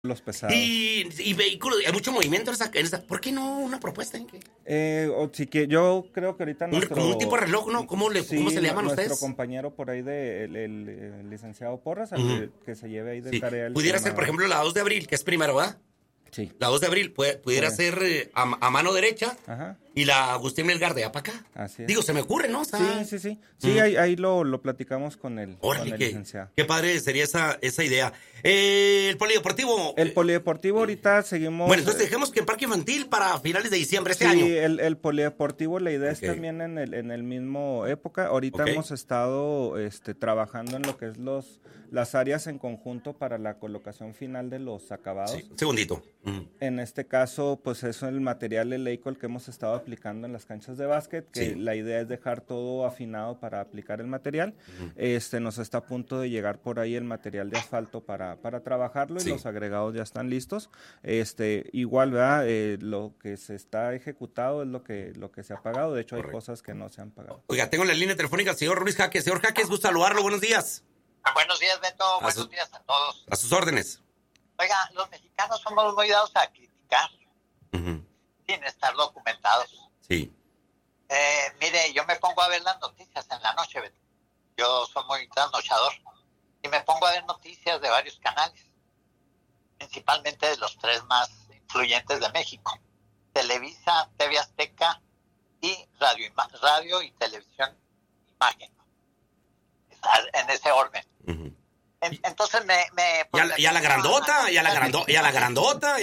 los pesados. Y vehículos, hay mucho movimiento en esta. ¿Por qué no una propuesta? ¿En qué? O sí que yo creo que ahorita Como un tipo de reloj, ¿no? ¿Cómo se le llaman nuestro ustedes? Compañero por ahí el licenciado Porras, que se lleve ahí de tarea. Pudiera ser, por ejemplo, la 2 de abril, que es primero, ¿verdad? Sí. La 2 de abril pudiera ser a mano derecha. Ajá. Y la Agustín Melgar de para acá. Así es. Digo, se me ocurre, ¿no? O sea, sí. Sí, ahí lo platicamos con el licenciado. Qué padre sería esa idea. El polideportivo. El polideportivo ahorita seguimos... Bueno, entonces dejemos que el parque infantil para finales de diciembre este año. Sí, el polideportivo, la idea es también en el mismo época. Ahorita hemos estado trabajando en lo que es las áreas en conjunto para la colocación final de los acabados. Sí, un segundito. En este caso, pues es el material eleico el que hemos estado aplicando en las canchas de básquet, que la idea es dejar todo afinado para aplicar el material. Nos está a punto de llegar por ahí el material de asfalto para trabajarlo y los agregados ya están listos. Igual, ¿verdad? Lo que se está ejecutado es lo que se ha pagado. De hecho, hay cosas que no se han pagado. Oiga, tengo en la línea telefónica al señor Luis Jaques. Señor Jaques, gusto saludarlo. Buenos días. Buenos días, Beto. Buenos días a todos. A sus órdenes. Oiga, los mexicanos somos muy dados a criticar sin estar documentados. Sí. Mire, yo me pongo a ver las noticias en la noche, Beto. Yo soy muy trasnochador. Y me pongo a ver noticias de varios canales, principalmente de los 3 más influyentes de México: Televisa, TV Azteca y Radio y Televisión Imagen. En ese orden. Entonces y a la grandota. Ah, la grandota,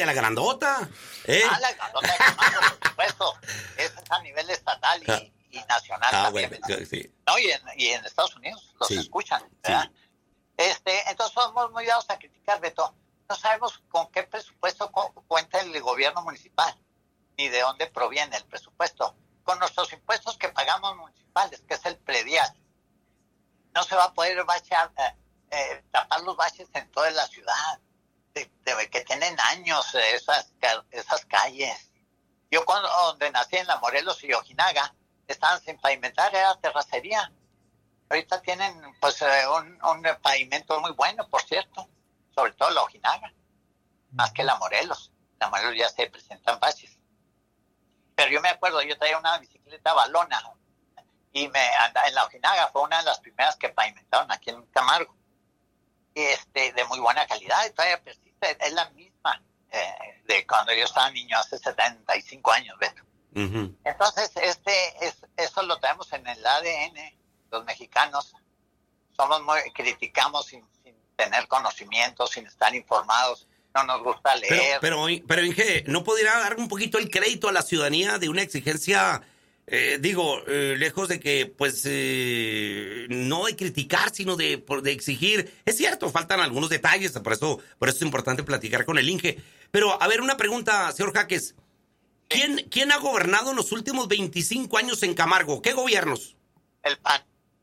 por supuesto. Eso es a nivel estatal y nacional también. Bueno, sí. No, y en Estados Unidos los escuchan, ¿verdad? Entonces somos muy dados a criticar, Beto. No sabemos con qué presupuesto cuenta el gobierno municipal, ni de dónde proviene el presupuesto. Con nuestros impuestos que pagamos municipales, que es el predial. No se va a poder tapar los baches en toda la ciudad, que tienen años esas calles. Yo donde nací, en la Morelos y Ojinaga, estaban sin pavimentar, era terracería. Ahorita tienen pues un pavimento muy bueno, por cierto, sobre todo la Ojinaga, más que la Morelos. La Morelos ya se presentan baches. Pero yo me acuerdo, yo traía una bicicleta balona, y en la Ojinaga fue una de las primeras que pavimentaron aquí en Camargo, de muy buena calidad, y todavía persiste, es la misma de cuando yo estaba niño, hace 75 años, Beto. Entonces, eso lo tenemos en el ADN, los mexicanos criticamos sin tener conocimiento, sin estar informados, no nos gusta leer. Pero Inge, ¿no podría dar un poquito el crédito a la ciudadanía de una exigencia? Lejos de que, pues, no de criticar, sino de exigir. Es cierto, faltan algunos detalles, por eso es importante platicar con el Inge. Pero, a ver, una pregunta, señor Jaques. ¿Quién ha gobernado en los últimos 25 años en Camargo? ¿Qué gobiernos? El PAN.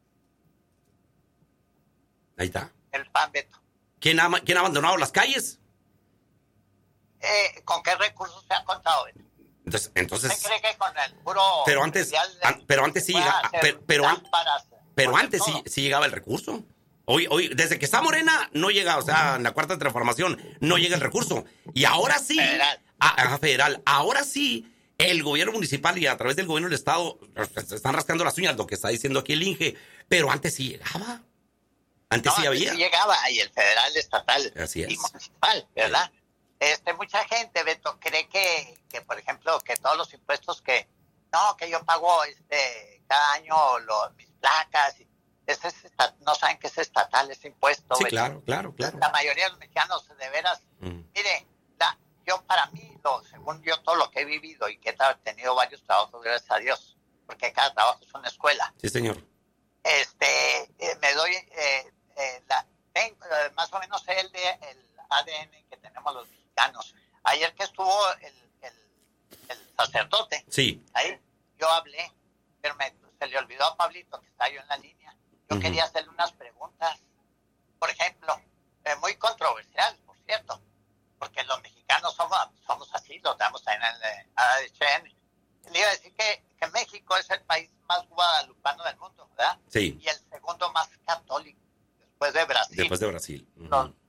Ahí está. El PAN, Beto. ¿Quién ha abandonado las calles? ¿Con qué recursos se han contado, Beto? Entonces, ¿usted cree que con el puro... Pero antes sí llegaba, pero antes sí llegaba el recurso. Hoy, desde que está Morena, no llega, o sea, en la cuarta transformación, no llega el recurso. Y ahora sí, federal, ahora sí, el gobierno municipal y a través del gobierno del estado se están rascando las uñas, lo que está diciendo aquí el Inge, pero antes sí llegaba. Antes sí había. Sí llegaba, y el federal, estatal y municipal, ¿verdad? Sí. Mucha gente, Beto, cree que, por ejemplo, que todos los impuestos que yo pago cada año mis placas, no saben que es estatal ese impuesto. Sí, Beto. claro. La mayoría de los mexicanos, de veras, mire, yo para mí, según yo todo lo que he vivido y que he tenido varios trabajos, gracias a Dios, porque cada trabajo es una escuela. Sí, señor. Me doy, más o menos el ADN que tenemos los mexicanos. Ayer que estuvo el sacerdote, sí, ahí yo hablé, pero se le olvidó a Pablito, que está yo en la línea. Yo quería hacerle unas preguntas, por ejemplo, muy controversial, por cierto, porque los mexicanos somos así, lo damos en el ADN. Le iba a decir que México es el país más guadalupano del mundo, ¿verdad? Sí. Y el segundo más católico, después de Brasil. Después de Brasil.